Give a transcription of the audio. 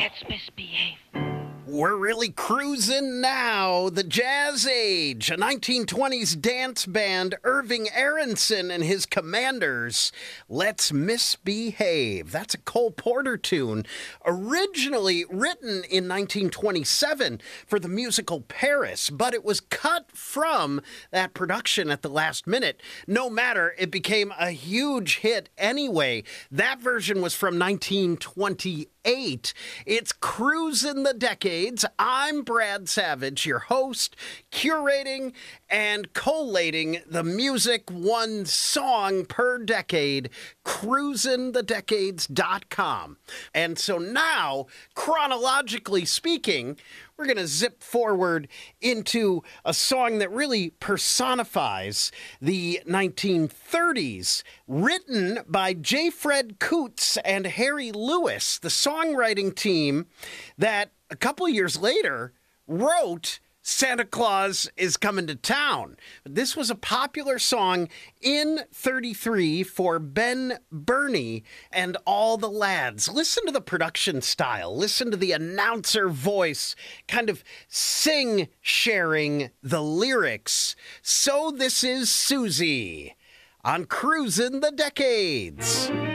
Let's misbehave. We're really cruising now. The Jazz Age, a 1920s dance band, Irving Aronson and his Commanders. Let's Misbehave. That's a Cole Porter tune, originally written in 1927 for the musical Paris, but it was cut from that production at the last minute. No matter, it became a huge hit anyway. That version was from 1928. It's Cruisin' the Decades. I'm Brad Savage, your host, curating and collating the music one song per decade, cruisinthedecades.com. And so now, chronologically speaking, we're going to zip forward into a song that really personifies the 1930s, written by J. Fred Coots and Harry Lewis, the songwriting team that a couple years later wrote Santa Claus is Coming to Town. This was a popular song in 33 for Ben Burney and all the lads. Listen to the production style. Listen to the announcer voice kind of sharing the lyrics. So this is Susie on Cruisin' the Decades.